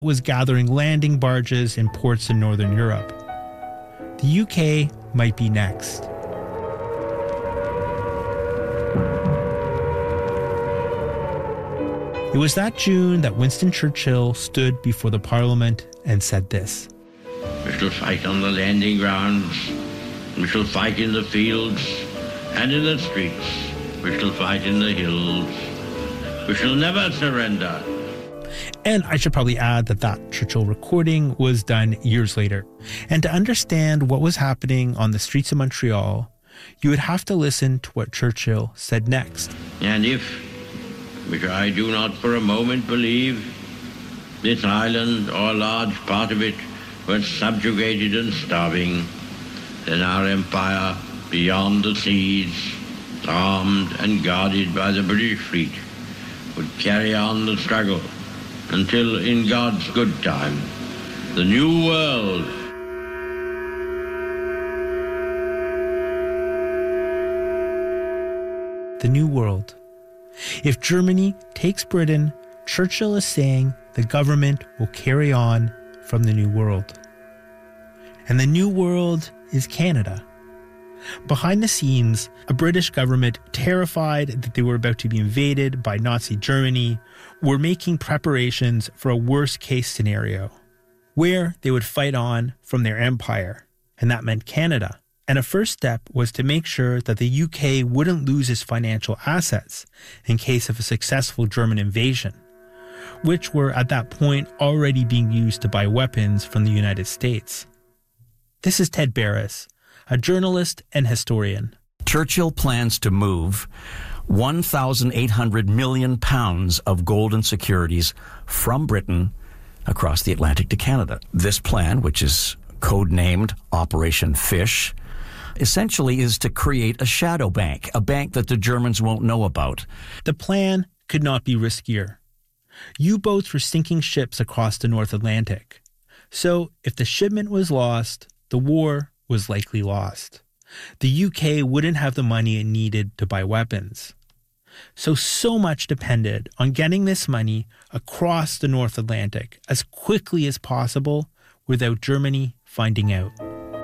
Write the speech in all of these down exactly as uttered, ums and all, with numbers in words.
was gathering landing barges in ports in Northern Europe. The U K might be next. It was that June that Winston Churchill stood before the Parliament and said this: "We shall fight on the landing grounds, we shall fight in the fields and in the streets, we shall fight in the hills, we shall never surrender." And I should probably add that that Churchill recording was done years later. And to understand what was happening on the streets of Montreal, you would have to listen to what Churchill said next. "And if, which I do not for a moment believe, this island or a large part of it was subjugated and starving, then our empire beyond the seas, armed and guarded by the British fleet, would carry on the struggle until, in God's good time, the New World..." The New World. If Germany takes Britain, Churchill is saying the government will carry on from the New World. And the New World is Canada. Behind the scenes, a British government terrified that they were about to be invaded by Nazi Germany were making preparations for a worst-case scenario, where they would fight on from their empire, and that meant Canada. And a first step was to make sure that the U K wouldn't lose its financial assets in case of a successful German invasion, which were at that point already being used to buy weapons from the United States. This is Ted Barris, a journalist and historian. Churchill plans to move one thousand eight hundred million pounds of gold and securities from Britain across the Atlantic to Canada. This plan, which is codenamed Operation Fish, essentially is to create a shadow bank, a bank that the Germans won't know about. The plan could not be riskier. U-boats were sinking ships across the North Atlantic. So if the shipment was lost, the war was likely lost. The U K wouldn't have the money it needed to buy weapons. So, so much depended on getting this money across the North Atlantic as quickly as possible without Germany finding out.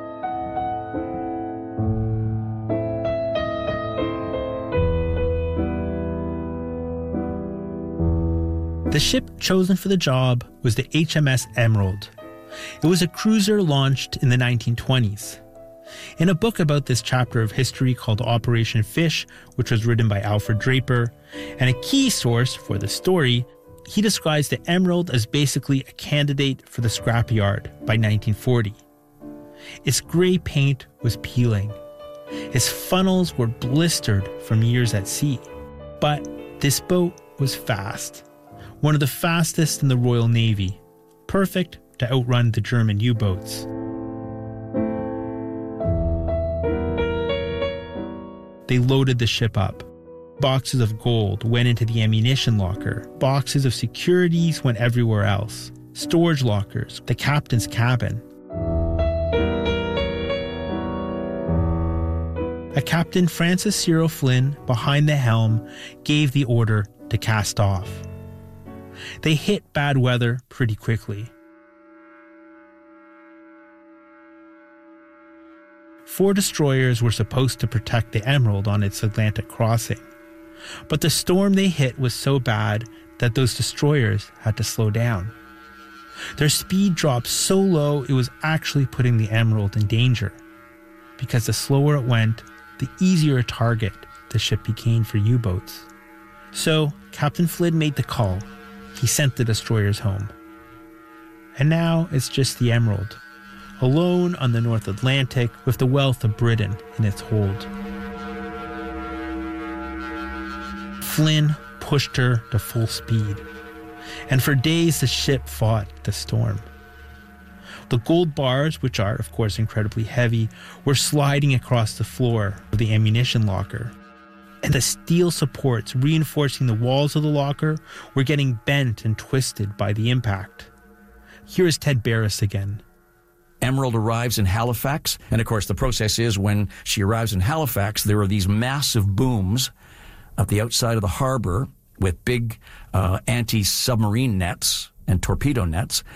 The ship chosen for the job was the H M S Emerald. It was a cruiser launched in the nineteen twenties. In a book about this chapter of history called Operation Fish, which was written by Alfred Draper, and a key source for the story, he describes the Emerald as basically a candidate for the scrapyard by nineteen forty. Its gray paint was peeling. Its funnels were blistered from years at sea. But this boat was fast. One of the fastest in the Royal Navy. Perfect to outrun the German U-boats. They loaded the ship up. Boxes of gold went into the ammunition locker. Boxes of securities went everywhere else. Storage lockers, the captain's cabin. A Captain Francis Cyril Flynn, behind the helm, gave the order to cast off. They hit bad weather pretty quickly. Four destroyers were supposed to protect the Emerald on its Atlantic crossing. But the storm they hit was so bad that those destroyers had to slow down. Their speed dropped so low it was actually putting the Emerald in danger, because the slower it went, the easier a target the ship became for U-boats. So Captain Flynn made the call. He sent the destroyers home. And now it's just the Emerald, alone on the North Atlantic with the wealth of Britain in its hold. Flynn pushed her to full speed, and for days the ship fought the storm. The gold bars, which are of course incredibly heavy, were sliding across the floor of the ammunition locker, and the steel supports reinforcing the walls of the locker were getting bent and twisted by the impact. Here is Ted Barris again. Emerald arrives in Halifax, and of course the process is when she arrives in Halifax, there are these massive booms at the outside of the harbor with big uh, anti-submarine nets and torpedo nets